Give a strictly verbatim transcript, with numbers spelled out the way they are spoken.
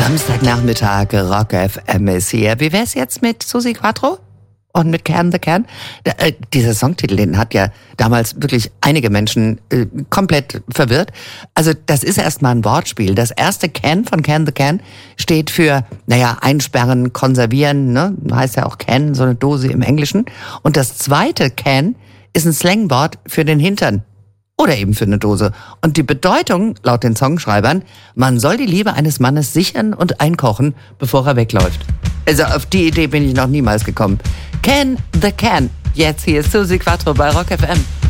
Samstagnachmittag, Rock F M ist hier. Wie wär's jetzt mit Susi Quattro? Und mit Can the Can? Da, äh, dieser Songtitel, den hat ja damals wirklich einige Menschen äh, komplett verwirrt. Also das ist erstmal ein Wortspiel. Das erste Can von Can the Can steht für, naja, einsperren, konservieren, ne? Heißt ja auch Can, so eine Dose im Englischen. Und das zweite Can ist ein Slangwort für den Hintern. Oder eben für eine Dose. Und die Bedeutung, laut den Songschreibern, man soll die Liebe eines Mannes sichern und einkochen, bevor er wegläuft. Also auf die Idee bin ich noch niemals gekommen. Can the Can. Jetzt hier ist Susi Quattro bei Rock F M.